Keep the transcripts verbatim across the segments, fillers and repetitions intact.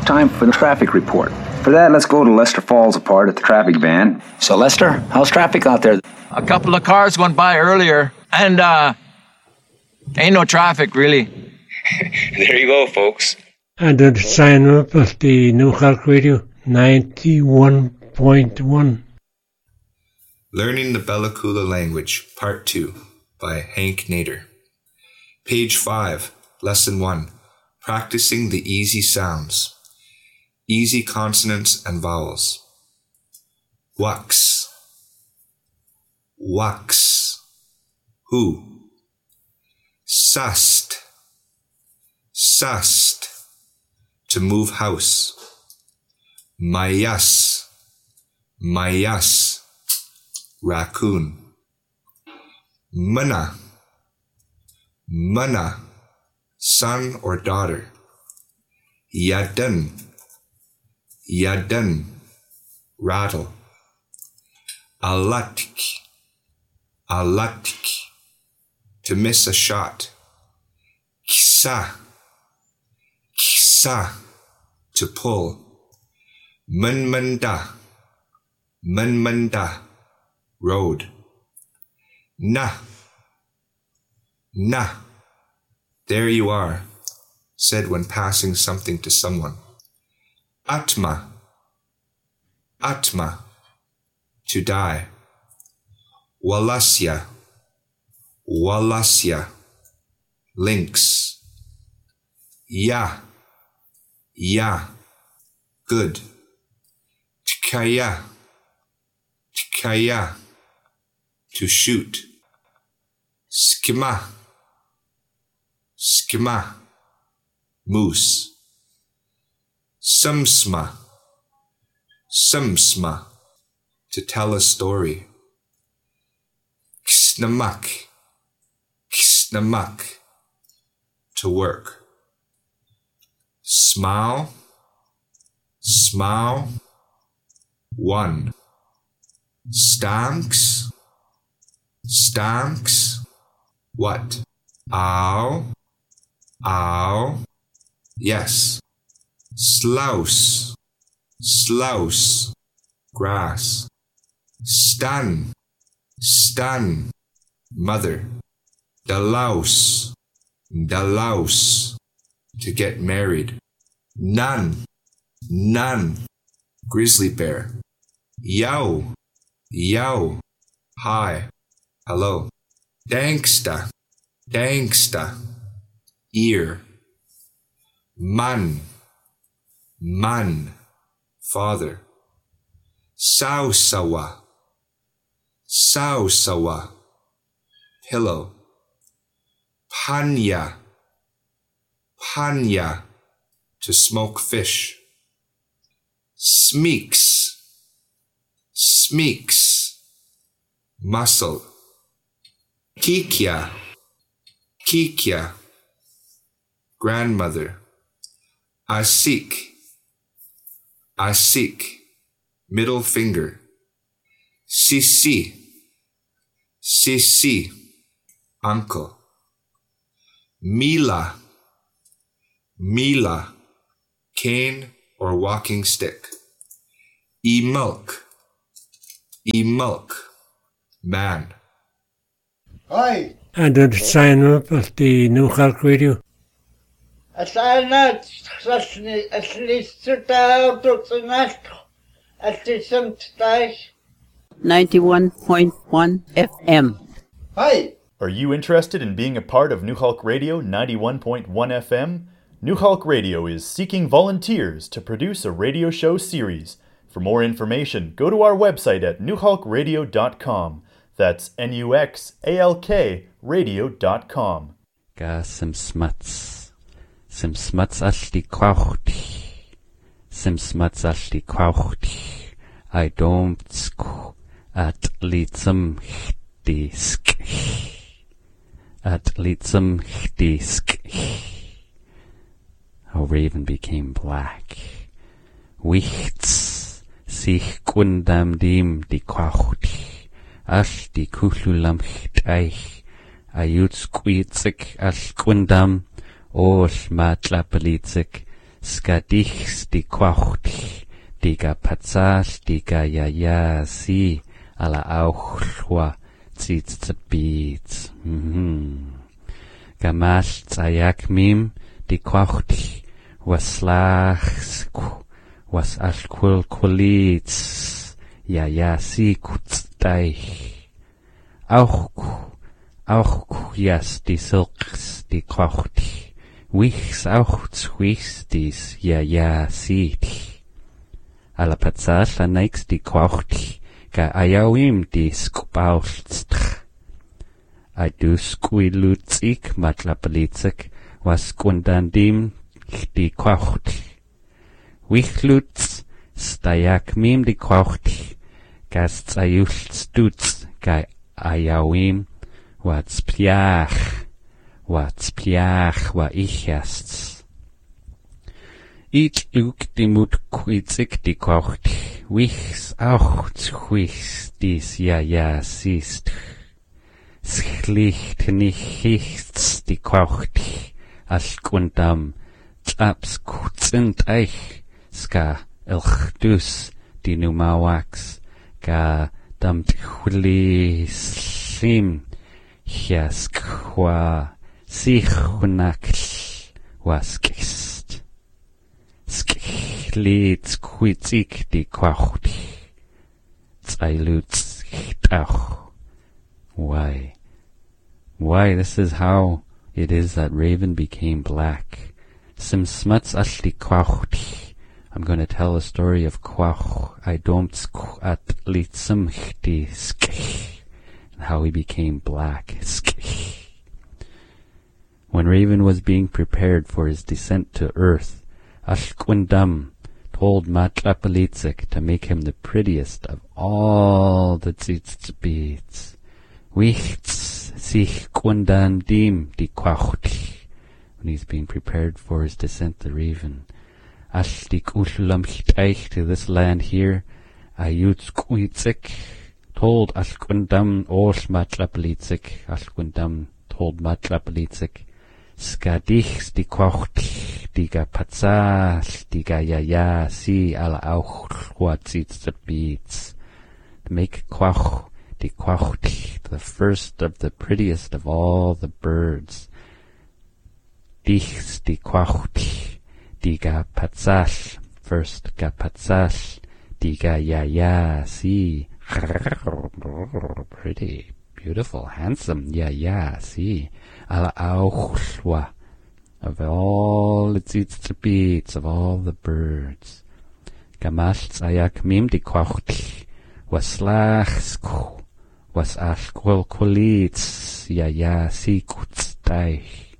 time for the traffic report. For that, let's go to Lester Falls Apart at the traffic van. So, Lester, how's traffic out there? A couple of cars went by earlier, and, uh, ain't no traffic, really. There you go, folks. And then sign up at the New Hulk Radio ninety-one point one. Learning the Bella Coola Language, Part two, by Hank Nader. Page five, Lesson one, Practicing the Easy Sounds. Easy consonants and vowels. Wax. Wax. Who. Sast. Sast. To move house. Mayas. Mayas. Raccoon. Mana. Mana. Son or daughter. Yadan. Yadan. Rattle. Alatik. Alatik. To miss a shot. Kisa. Kisa. To pull. Manmanda. Manmanda. Road. Na. Na. There you are, said when passing something to someone. Atma. Atma. To die. Walasya. Walasya. Lynx. Ya. Ya. Good. Tkaya. Tkaya. To shoot. Skima. Skima. Moose. Sumsma. Sumsma. To tell a story. Ksnamak. Ksnamak. To work. Smile. Smile. One. Stanks. Stanks. What? Ow. Ow. Yes. Slouse. Slouse. Grass. Stan. Stan. Mother. Dalouse. Dalouse. To get married. None. None. Grizzly bear. Yow. Yow. Hi. Hello. Danksta. Danksta. Ear. Man. Man. Father. Sausawa. Sausawa. Pillow. Panya. Panya. To smoke fish. Smeeks. Smeeks. Muscle. Kikya. Kikya. Grandmother. Asik. Asik. Middle finger. Sisi. Sisi. Uncle. Mila. Mila. Cane or walking stick. E-milk. E-milk. Man. Hi. And then sign up at the New Hulk Radio. Asana sasni aslistuta tuxnask astisumtai. ninety-one point one F M. Hi. Are you interested in being a part of New Hulk Radio ninety-one point one F M? New Hulk Radio is seeking volunteers to produce a radio show series. For more information, go to our website at new hulk radio dot com. That's N U X A L K radio dot com. Ga sim smuts. Sim smuts ashti kwauchti. Sim smuts ashti kwauchti. I don't sku at litsum disk. At litsum disk. How Raven became black. Wichts sich kundam dim di kwauchti. Ash di kululam cht'aich. Ayut squeetzik ash kundam. Osh matlapelitzik. Skadich di quauch diga patsas diga ya ya si ala auchwa tzitz mhm Gamash tsayak mim di quauch waslach was ashkul kulitz ya ya si kutztaich auch auch jas die silks die quauch wichs auch zwichs dies ja ja sieht ala patsas la neix die quauch ga ayawim die skpaust adu squilutzik matlapelitzik was kundandim die quauch wichlutz stayak mim die quauch gas tsayulstutz ga ayawim what's piach what's piach wa ichasts ich uk die mut quitzik die kocht wichs auch zwichs dies ja ja siehst schlicht nichts die kocht als kundam tsaps kutzend eich ska elchdus die numawax ga damt chuli slim Hiaskwa sichunakl waskist. Skichlitz quitzik di quaucht. Zailutzchtach. Why? Why, this is how it is that Raven became black. Sim smuts ashli quaucht. I'm going to tell a story of quauch. I don't at litzum chti skich. How he became black. When Raven was being prepared for his descent to earth, Ashkwindam told Matlapelitzik to make him the prettiest of all the tzitzbeats. Wichts sich kundan dim di quaucht. When he's being prepared for his descent to Raven. Ashlik ushlam chiteich to this land here, ayutz kuitzik. Told Ashkwindam Osh Matlapelitzik, Ashkwindam told Matlapelitzik, Skadich die quaucht, diga patzas, diga ya ya, si ala auch huatzitz the beats. To make quauch, die quaucht, the first of the prettiest of all the birds. Dich die quaucht, diga patzas, first ga patzas, diga ya ya, si. Pretty, beautiful, handsome, yeah, yeah, see, ala auchwa, of all the tzitzbeats, of all the birds. Gamash tzayak mim di quaucht, was lachsk, was ashkwil kulitz, yeah, yeah, see, kutztaich.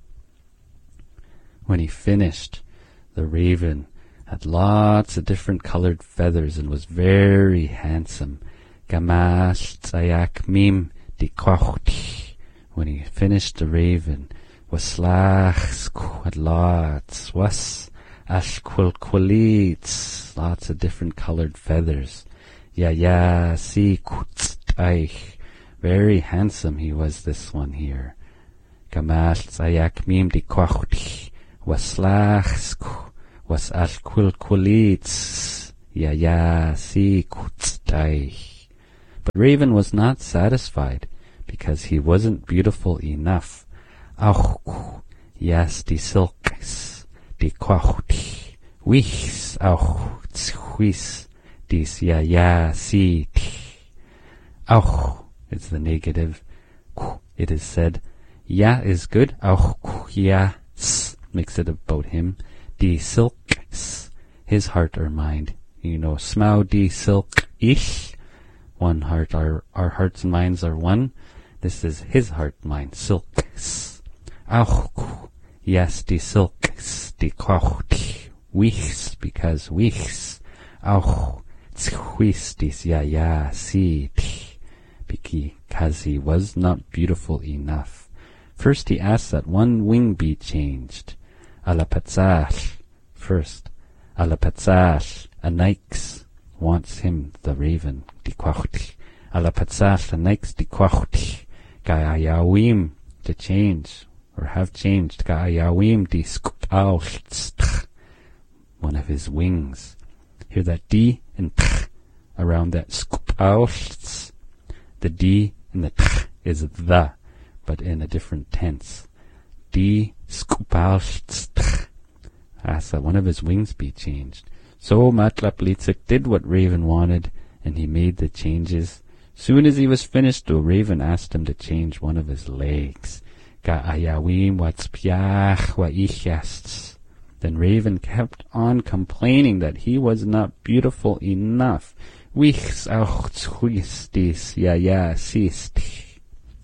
When he finished, the raven had lots of different colored feathers and was very handsome. Gamash tzayak mim di quaucht. When he finished the raven, was slach had lots, was ashkwilkwilitz, lots of different colored feathers. Ya ya si kutztaich, very handsome he was, this one here. Gamash tzayak mim di quaucht. Was slach was ashkwilkwilitz, ya ya si kutztaich. But Raven was not satisfied, because he wasn't beautiful enough. Auch, yes, die silks, die quaucht, wichs, auch, zhuis, dies ja ja sieht. Auch is the negative. It is said, ja is good, auch ja makes it about him. Die silks, his heart or mind. You know, smau die silk ish. One heart, our, our hearts and minds are one. This is his heart, mind, silks. Auch, yes, die silks, die quaucht, wichs, because wichs. Auch, zhuis, dies ja ja sieht. Because he was not beautiful enough. First he asked that one wing be changed. Ala patzach, first. Ala patzach, a nix. Wants him, the raven, die quaucht. Ala patzach, the next die quaucht. Ga'ayawim, to change, or have changed. Ga'ayawim, die skpaucht. one of his wings. Hear that D and T around that skupalsts. The D and the T is the, but in a different tense. D skupalsts. Asked that one of his wings be changed. So Matlaplitzik did what Raven wanted, and he made the changes. Soon as he was finished, the Raven asked him to change one of his legs. Ka'ayawim watspiach wa'ichasts. Then Raven kept on complaining that he was not beautiful enough. Wichs auch zhuistis ya ya sistich.